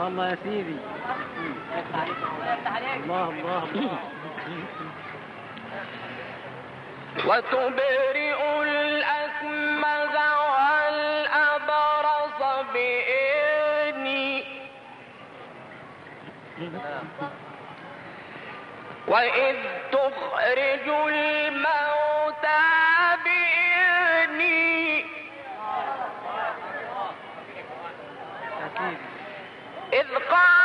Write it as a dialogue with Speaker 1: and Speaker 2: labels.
Speaker 1: الله يا سيدي. الله الله الله.
Speaker 2: وتبرئ الأكمه والأبرص بإذني وإذ تخرج الماء